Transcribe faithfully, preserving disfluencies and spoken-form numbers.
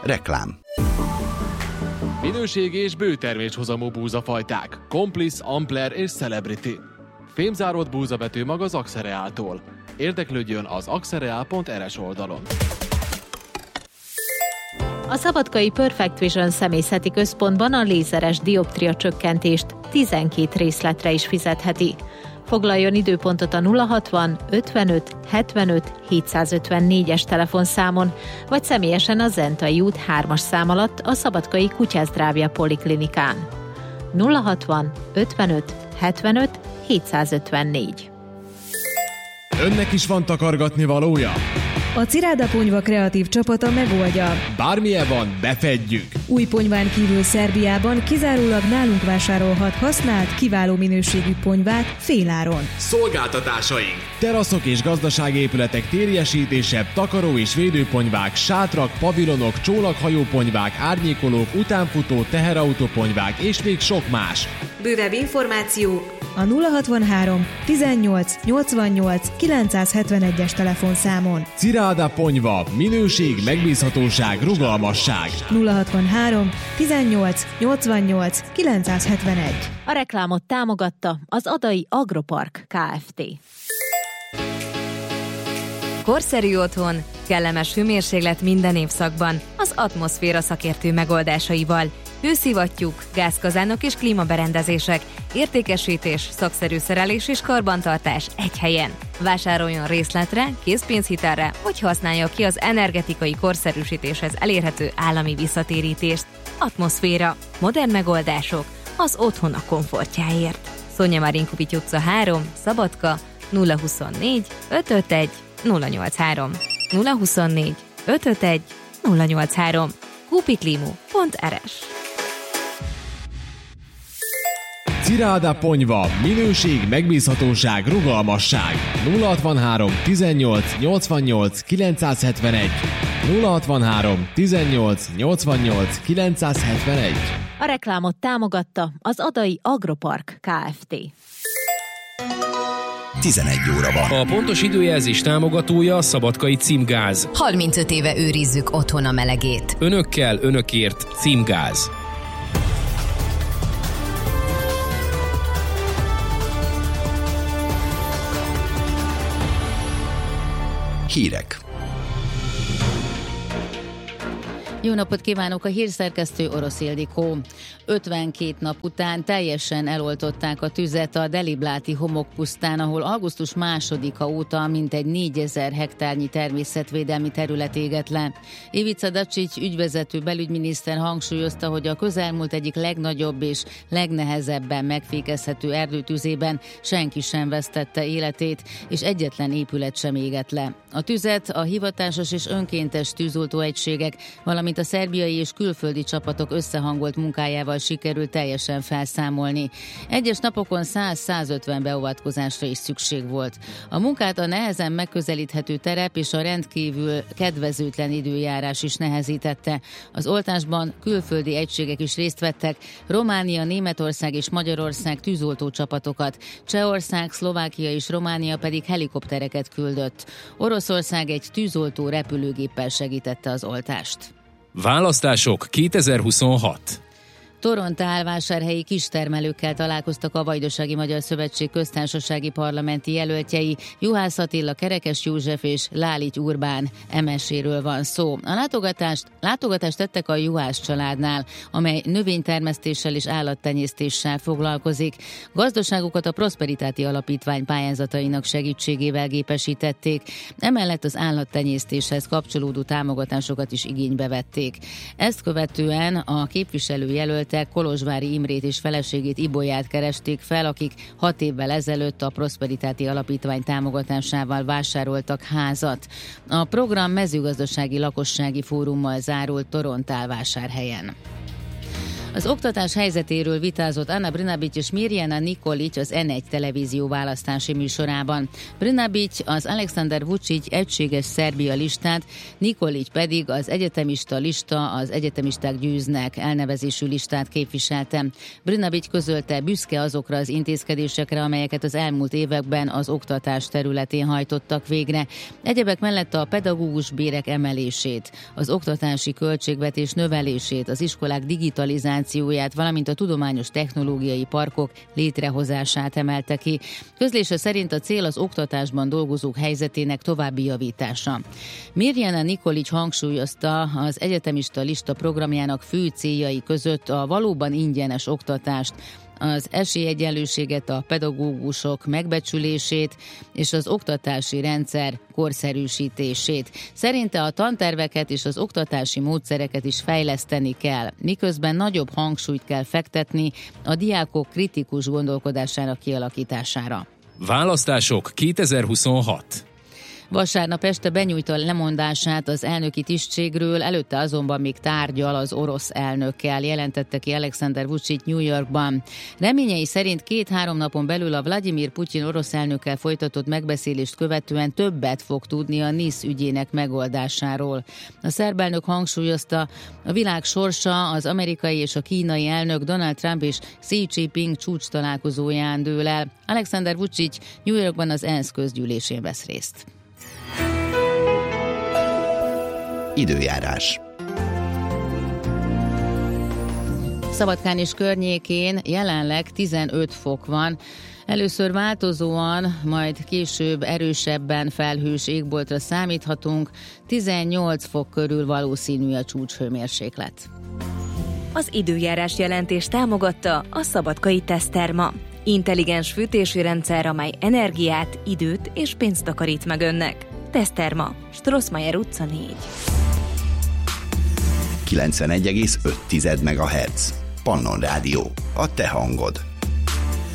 Reklám. Minőségi és bőterméshozamú búzafajták. Complice, Ampler és Celebrity. Fémzáródott búzavető mag az Axereáltól. Érdeklődjön az axereál pont er es oldalon. A szabadkai Perfect Vision személyzeti központban a lézeres dioptria csökkentést tizenkét részletre is fizetheti. Foglaljon időpontot a nulla hatvan ötvenöt hetvenöt hétszázötvennégyes telefonszámon, vagy személyesen a Zentai út hármas szám alatt a Szabadkai Kutyázdrávja Poliklinikán. nulla hatvan ötvenöt hetvenöt hétszázötvennégy. Önnek is van takargatni valója? A Ciráda Ponyva kreatív csapata megoldja. Bármilyen van, befedjük! Új ponyván kívül Szerbiában kizárólag nálunk vásárolhat használt, kiváló minőségű ponyvát féláron. Szolgáltatásaink! Teraszok és gazdasági épületek térjesítése, takaró és védőponyvák, sátrak, pavilonok, csónakhajóponyvák, árnyékolók, utánfutó, teherautóponyvák és még sok más. Bővebb információ a nulla hatvanhárom tizennyolc nyolcvannyolc kilencszázhetvenegyes telefonszámon. Ciráda Ponyva, minőség, megbízhatóság, rugalmasság. nulla hatvanhárom tizennyolc nyolcvannyolc kilencszázhetvenegy. A reklámot támogatta az Adai Agropark Kft. Korszerű otthon, kellemes hőmérséklet minden évszakban, az Atmoszféra szakértő megoldásaival. Hőszivattyúk, gázkazánok és klímaberendezések, értékesítés, szakszerű szerelés és karbantartás egy helyen. Vásároljon részletre, készpénzhitelre, vagy használja ki az energetikai korszerűsítéshez elérhető állami visszatérítést. Atmoszféra. Modern megoldások az otthon a komfortjáért. Szonya Marinkovics utca három, Szabadka, nulla huszonnégy ötvenöt nulla nyolcvanhárom, nulla huszonnégy ötvenöt nulla nyolcvanhárom, kupiklimu pont er es. Ciráda Ponyva, minőség, megbízhatóság, rugalmasság. nulla hatvanhárom tizennyolc nyolcvannyolc kilencszázhetvenegy, nulla hatvanhárom tizennyolc nyolcvannyolc kilencszázhetvenegy. A reklámot támogatta az Adai Agropark Kft. tizenegy óra van. A pontos időjelzés támogatója a Szabadkai Címgáz. harmincöt éve őrizzük otthon a melegét. Önökkel, önökért Címgáz. Hírek. Jó napot kívánok, a hírszerkesztő Orosz Ildikó. ötvenkét nap után teljesen eloltották a tüzet a Delibláti homokpusztán, ahol augusztus másodika óta mintegy négyezer hektárnyi természetvédelmi terület égett le. Ivica Dačić ügyvezető belügyminiszter hangsúlyozta, hogy a közelmúlt egyik legnagyobb és legnehezebben megfékezhető erdőtüzében senki sem vesztette életét, és egyetlen épület sem égett le. A tüzet a hivatásos és önkéntes tűzoltóegységek, valamint a szerbiai és külföldi csapatok összehangolt munkájával sikerült teljesen felszámolni. Egyes napokon száz-százötven beavatkozásra is szükség volt. A munkát a nehezen megközelíthető terep és a rendkívül kedvezőtlen időjárás is nehezítette. Az oltásban külföldi egységek is részt vettek, Románia, Németország és Magyarország tűzoltó csapatokat, Csehország, Szlovákia és Románia pedig helikoptereket küldött. Oroszország egy tűzoltó repülőgéppel segítette az oltást. Választások kétezer-huszonhat. Torontálvásárhelyi kistermelőkkel találkoztak a Vajdasági Magyar Szövetség köztársasági parlamenti jelöltjei. Juhász Attila, Kerekes József és Láligy Urbán emeséről van szó. A látogatást, látogatást tettek a Juhász családnál, amely növénytermesztéssel és állattenyésztéssel foglalkozik. Gazdaságukat a Prosperitáti Alapítvány pályázatainak segítségével gépesítették. Emellett az állattenyésztéshez kapcsolódó támogatásokat is igénybe vették. Ezt követően a képviselőjelölt Kolozsvári Imrét és feleségét Ibolyát keresték fel, akik hat évvel ezelőtt a Prosperitáti Alapítvány támogatásával vásároltak házat. A program mezőgazdasági lakossági fórummal zárult Torontálvásárhelyen. Az oktatás helyzetéről vitázott Anna Brnabić és Mirjana Nikolić az en egy televízió választási műsorában. Brnabić az Aleksandar Vučić egységes Szerbia listát, Nikolić pedig az egyetemista lista, az egyetemisták győznek elnevezésű listát képviselte. Brnabić közölte, büszke azokra az intézkedésekre, amelyeket az elmúlt években az oktatás területén hajtottak végre. Egyebek mellett a pedagógus bérek emelését, az oktatási költségvetés növelését, az iskolák digitalizációját, valamint a tudományos technológiai parkok létrehozását emelte ki. Közlése szerint a cél az oktatásban dolgozók helyzetének további javítása. Mirjana Nikolić hangsúlyozta, az egyetemista lista programjának fő céljai között a valóban ingyenes oktatást, az esélyegyenlőséget, a pedagógusok megbecsülését és az oktatási rendszer korszerűsítését. Szerinte a tanterveket és az oktatási módszereket is fejleszteni kell, miközben nagyobb hangsúlyt kell fektetni a diákok kritikus gondolkodásának kialakítására. Választások kétezer-huszonhat. Vasárnap este benyújtta lemondását az elnöki tisztségről, előtte azonban még tárgyal az orosz elnökkel, jelentette ki Aleksandar Vučić New Yorkban. Reményei szerint két-három napon belül a Vladimir Putyin orosz elnökkel folytatott megbeszélést követően többet fog tudni a NIS ügyének megoldásáról. A szerb elnök hangsúlyozta, a világ sorsa az amerikai és a kínai elnök Donald Trump és Xi Jinping csúcs találkozóján dől el. Aleksandar Vučić New Yorkban az ENSZ közgyűlésén vesz részt. Időjárás. Szabadkán és környékén jelenleg tizenöt fok van. Először változóan, majd később erősebben felhős égboltra számíthatunk. tizennyolc fok körül valószínű a csúcshőmérséklet. Az időjárás jelentés támogatta a Szabadkai Teszterma. Intelligens fűtési rendszer, amely energiát, időt és pénzt takarít meg önnek. Teszterma, Strossmayer utca négy. kilencvenegy egész öt megahertz. Pannon Rádió. A te hangod.